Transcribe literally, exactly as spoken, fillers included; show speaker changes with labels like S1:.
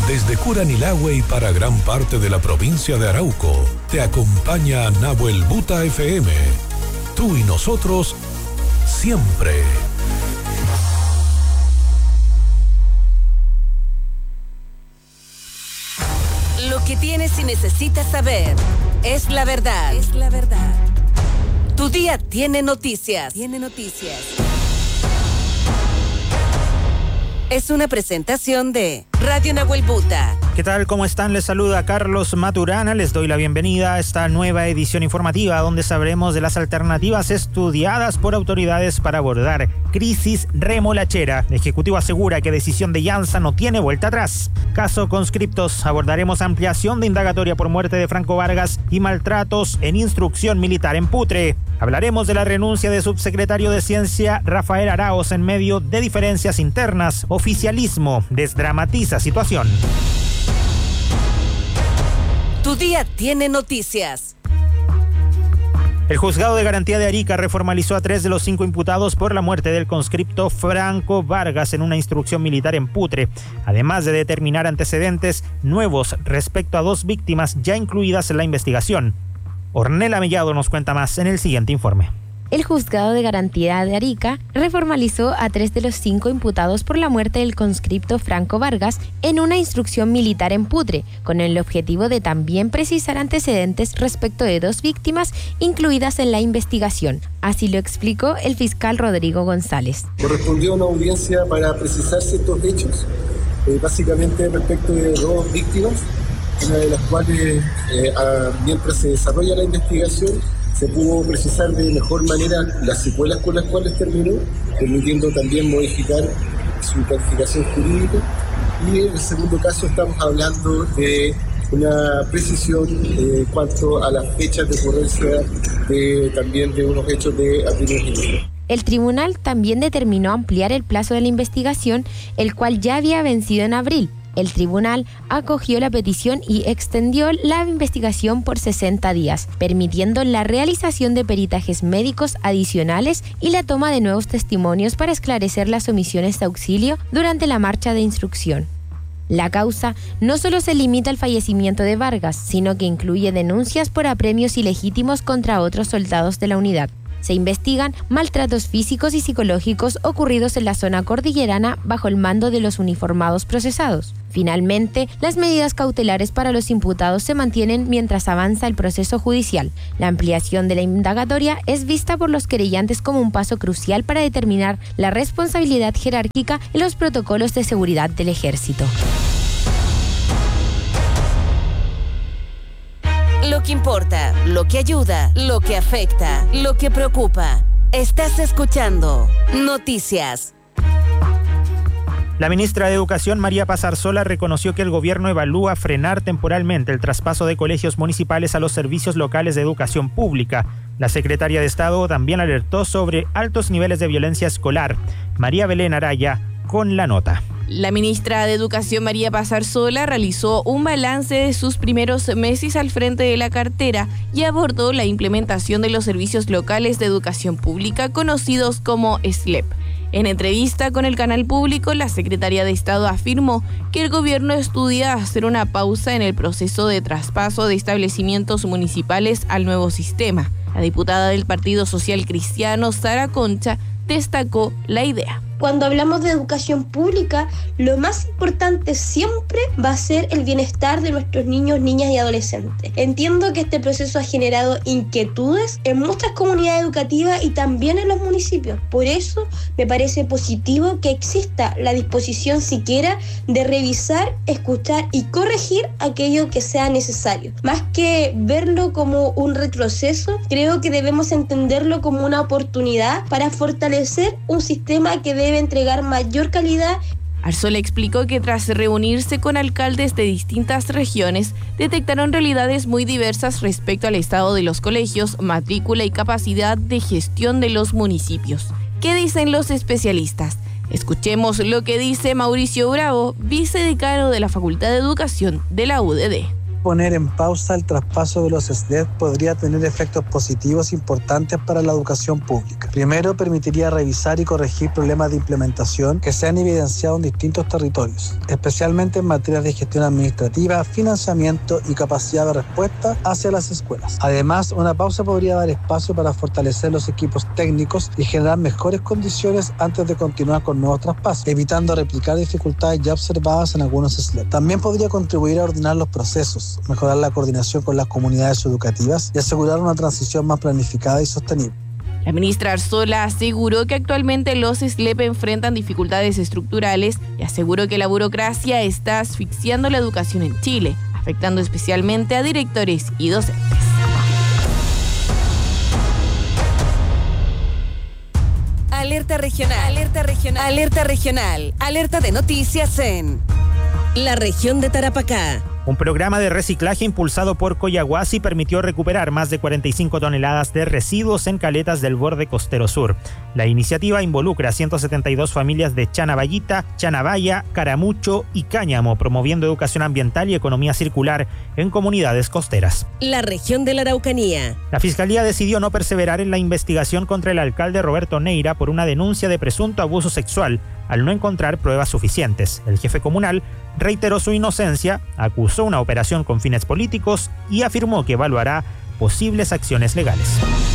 S1: Desde Curanilahue y para gran parte de la provincia de Arauco, te acompaña Nahuel Buta F M. Tú y nosotros, siempre.
S2: Lo que tienes y necesitas saber es la verdad. Es la verdad. Tu día tiene noticias. Tiene noticias. Es una presentación de Radio Nahuel Buta.
S3: ¿Qué tal? ¿Cómo están? Les saluda Carlos Maturana. Les doy la bienvenida a esta nueva edición informativa donde sabremos de las alternativas estudiadas por autoridades para abordar crisis remolachera. El Ejecutivo asegura que decisión de Llanza no tiene vuelta atrás. Caso Conscriptos. Abordaremos ampliación de indagatoria por muerte de Franco Vargas y maltratos en instrucción militar en Putre. Hablaremos de la renuncia de subsecretario de Ciencia Rafael Araoz en medio de diferencias internas. Oficialismo desdramatiza situación.
S2: Tu día tiene noticias.
S3: El Juzgado de Garantía de Arica reformalizó a tres de los cinco imputados por la muerte del conscripto Franco Vargas en una instrucción militar en Putre, además de determinar antecedentes nuevos respecto a dos víctimas ya incluidas en la investigación. Ornella Mellado nos cuenta más en el siguiente informe.
S4: El Juzgado de Garantía de Arica reformalizó a tres de los cinco imputados por la muerte del conscripto Franco Vargas en una instrucción militar en Putre, con el objetivo de también precisar antecedentes respecto de dos víctimas incluidas en la investigación. Así lo explicó el fiscal Rodrigo González.
S5: Correspondió una audiencia para precisar ciertos hechos, eh, básicamente respecto de dos víctimas, una de las cuales, eh, a, mientras se desarrolla la investigación, se pudo precisar de mejor manera las secuelas con las cuales terminó, permitiendo también modificar su calificación jurídica. Y en el segundo caso estamos hablando de una precisión en eh, cuanto a las fechas de ocurrencia de, también de unos hechos de atribución.
S4: El tribunal también determinó ampliar el plazo de la investigación, el cual ya había vencido en abril. El tribunal acogió la petición y extendió la investigación por sesenta días, permitiendo la realización de peritajes médicos adicionales y la toma de nuevos testimonios para esclarecer las omisiones de auxilio durante la marcha de instrucción. La causa no solo se limita al fallecimiento de Vargas, sino que incluye denuncias por apremios ilegítimos contra otros soldados de la unidad. Se investigan maltratos físicos y psicológicos ocurridos en la zona cordillerana bajo el mando de los uniformados procesados. Finalmente, las medidas cautelares para los imputados se mantienen mientras avanza el proceso judicial. La ampliación de la indagatoria es vista por los querellantes como un paso crucial para determinar la responsabilidad jerárquica en los protocolos de seguridad del Ejército.
S2: Lo que importa, lo que ayuda, lo que afecta, lo que preocupa. Estás escuchando Noticias.
S3: La ministra de Educación, María Paz Arzola, reconoció que el gobierno evalúa frenar temporalmente el traspaso de colegios municipales a los servicios locales de educación pública. La secretaria de Estado también alertó sobre altos niveles de violencia escolar. María Belén Araya con la nota.
S6: La ministra de Educación, María Paz Arzola, realizó un balance de sus primeros meses al frente de la cartera y abordó la implementación de los servicios locales de educación pública, conocidos como S L E P. En entrevista con el canal público, la secretaria de Estado afirmó que el gobierno estudia hacer una pausa en el proceso de traspaso de establecimientos municipales al nuevo sistema. La diputada del Partido Social Cristiano, Sara Concha, destacó la idea.
S7: Cuando hablamos de educación pública, lo más importante siempre va a ser el bienestar de nuestros niños, niñas y adolescentes. Entiendo que este proceso ha generado inquietudes en muchas comunidades educativas y también en los municipios. Por eso me parece positivo que exista la disposición siquiera de revisar, escuchar y corregir aquello que sea necesario. Más que verlo como un retroceso, creo que debemos entenderlo como una oportunidad para fortalecer un sistema que debe entregar mayor calidad.
S6: Arzola explicó que tras reunirse con alcaldes de distintas regiones, detectaron realidades muy diversas respecto al estado de los colegios, matrícula y capacidad de gestión de los municipios. ¿Qué dicen los especialistas? Escuchemos lo que dice Mauricio Bravo, vicedecano de la Facultad de Educación de la U D D.
S8: poner en pausa el traspaso de los S L E D podría tener efectos positivos importantes para la educación pública. Primero, permitiría revisar y corregir problemas de implementación que se han evidenciado en distintos territorios, especialmente en materias de gestión administrativa, financiamiento y capacidad de respuesta hacia las escuelas. Además, una pausa podría dar espacio para fortalecer los equipos técnicos y generar mejores condiciones antes de continuar con nuevos traspasos, evitando replicar dificultades ya observadas en algunos S L E D. También podría contribuir a ordenar los procesos, mejorar la coordinación con las comunidades educativas y asegurar una transición más planificada y sostenible.
S6: La ministra Arzola aseguró que actualmente los S L E P enfrentan dificultades estructurales y aseguró que la burocracia está asfixiando la educación en Chile, afectando especialmente a directores y docentes.
S2: Alerta regional, alerta regional, alerta regional, alerta de noticias en la región de Tarapacá.
S3: Un programa de reciclaje impulsado por Coyahuasi permitió recuperar más de cuarenta y cinco toneladas de residuos en caletas del borde costero sur. La iniciativa involucra a ciento setenta y dos familias de Chanavallita, Chanavaya, Caramucho y Cáñamo, promoviendo educación ambiental y economía circular en comunidades costeras.
S2: La región de la Araucanía.
S3: La Fiscalía decidió no perseverar en la investigación contra el alcalde Roberto Neira por una denuncia de presunto abuso sexual, al no encontrar pruebas suficientes. El jefe comunal reiteró su inocencia, acusó una operación con fines políticos y afirmó que evaluará posibles acciones legales.